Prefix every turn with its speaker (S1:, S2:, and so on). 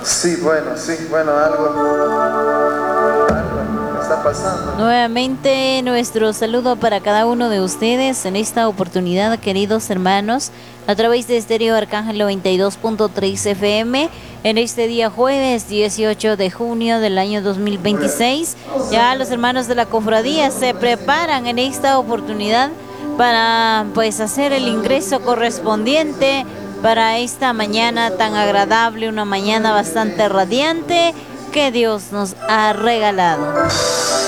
S1: Sí, bueno, algo está pasando.
S2: Nuevamente nuestro saludo para cada uno de ustedes en esta oportunidad, queridos hermanos, a través de Estéreo Arcángel 92.3 FM, en este día jueves 18 de junio del año 2026. Ya los hermanos de la cofradía se preparan en esta oportunidad para pues hacer el ingreso correspondiente para esta mañana tan agradable, una mañana bastante radiante que Dios nos ha regalado.